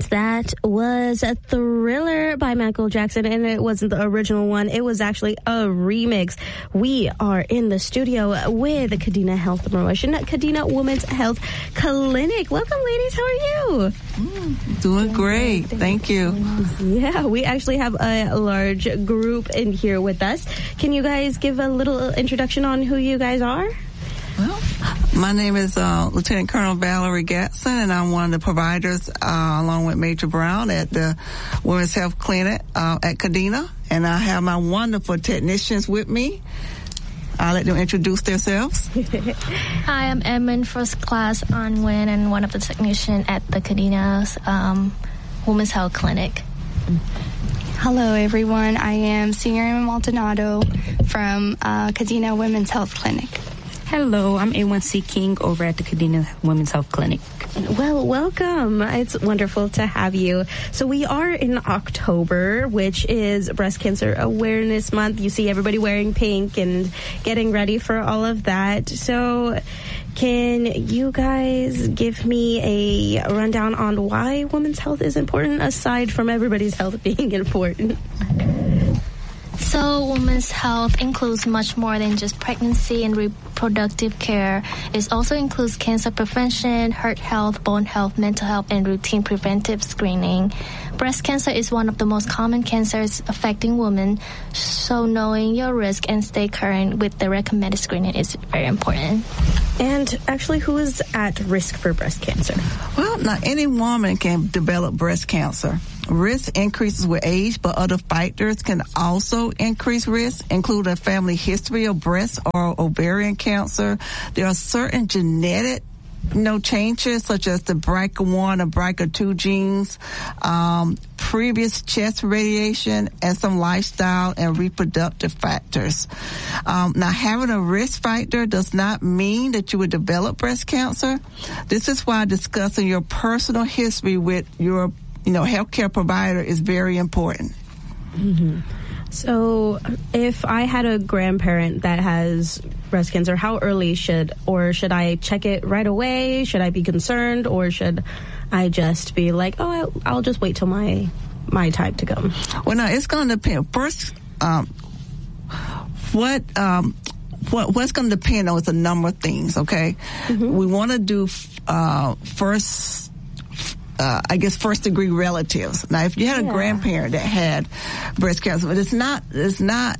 That was a Thriller by Michael Jackson, and it wasn't the original one. It was actually a remix. We are in the studio with Kadena Health Promotion, Kadena Women's Health Clinic. Welcome, ladies. How are you? Doing great. Thank you. Yeah, we actually have a large group in here with us. Can you guys give a little introduction on who you guys are? Well, my name is Lieutenant Colonel Valerie Gatson, and I'm one of the providers along with Major Brown at the Women's Health Clinic at Kadena. And I have my wonderful technicians with me. I'll let them introduce themselves. Hi, I'm Edmund, First Class Anwin, and one of the technicians at the Kadena's Women's Health Clinic. Hello, everyone. I am Senior Maldonado from Kadena Women's Health Clinic. Hello, I'm A1C King over at the Kadena Women's Health Clinic. Well, welcome. It's wonderful to have you. So we are in October, which is Breast Cancer Awareness Month. You see everybody wearing pink and getting ready for all of that. So can you guys give me a rundown on why women's health is important, aside from everybody's health being important? So women's health includes much more than just pregnancy and reproductive care. It also includes cancer prevention, heart health, bone health, mental health, and routine preventive screening. Breast cancer is one of the most common cancers affecting women, so knowing your risk and stay current with the recommended screening is very important. And actually, who is at risk for breast cancer? Well, now any woman can develop breast cancer. Risk increases with age, but other factors can also increase risk, including a family history of breast or ovarian cancer. There are certain genetic changes, such as the BRCA1 or BRCA2 genes, previous chest radiation, and some lifestyle and reproductive factors. Now, having a risk factor does not mean that you would develop breast cancer. This is why discussing your personal history with your healthcare provider is very important. Mm-hmm. So if I had a grandparent that has breast cancer, how early should I check it right away? Should I be concerned, or should I just be like, oh, I'll just wait till my time to come? Well, no, it's going to depend. First, what's going to depend on is a number of things, okay? Mm-hmm. We want to do first degree relatives. Now, if you had a grandparent that had breast cancer, but that's not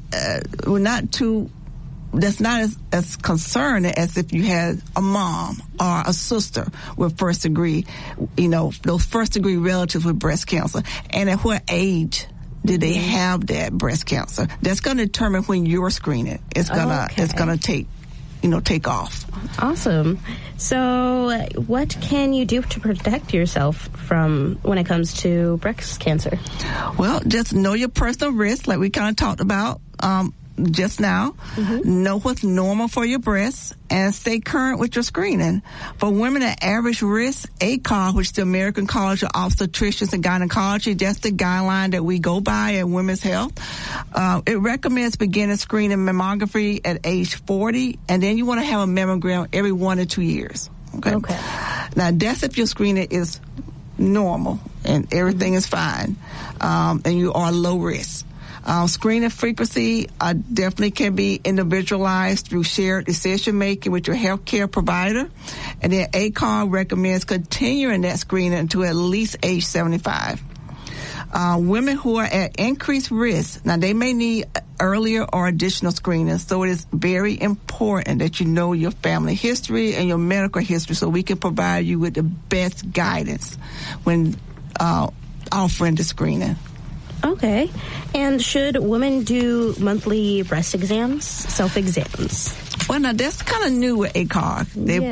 as concerning as if you had a mom or a sister with first degree, those first degree relatives with breast cancer. And at what age did they have that breast cancer? That's going to determine when your screening is gonna take off. Awesome. So what can you do to protect yourself from when it comes to breast cancer? Well, just know your personal risk, like we kind of talked about just now. Mm-hmm. Know what's normal for your breasts and stay current with your screening. For women at average risk, ACOG, which is the American College of Obstetricians and Gynecology, that's the guideline that we go by at Women's Health. It recommends beginning screening mammography at age 40, and then you want to have a mammogram every 1 to 2 years. Okay. Now, that's if your screening is normal and everything is fine, and you are low risk. Screening frequency definitely can be individualized through shared decision-making with your healthcare provider. And then ACOG recommends continuing that screening until at least age 75. Women who are at increased risk, now they may need earlier or additional screening, so it is very important that you know your family history and your medical history so we can provide you with the best guidance when offering the screening. Okay. And should women do monthly breast exams, self-exams? Well, now that's kind of new with ACOG.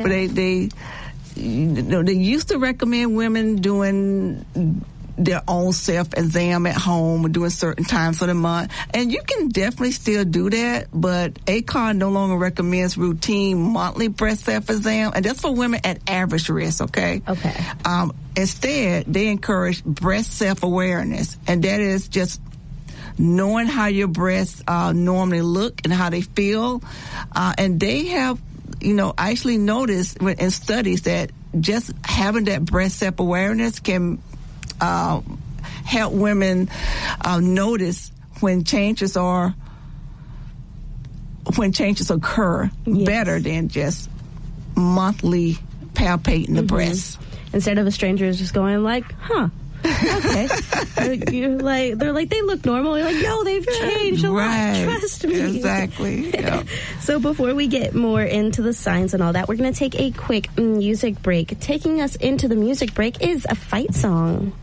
They used to recommend women doing their own self-exam at home or doing certain times of the month. And you can definitely still do that, but ACOG no longer recommends routine monthly breast self-exam, and that's for women at average risk, okay? Okay. Instead, they encourage breast self-awareness, and that is just knowing how your breasts normally look and how they feel. And they have, actually noticed in studies that just having that breast self-awareness can help women notice when changes occur Yes. better than just monthly palpating the breasts. Instead of a stranger just going like, huh. Okay. You're like, they're like, they look normal. You're like, no, they've changed a lot. Trust me. Exactly. Yep. So before we get more into the signs and all that, we're going to take a quick music break. Taking us into the music break is a fight song.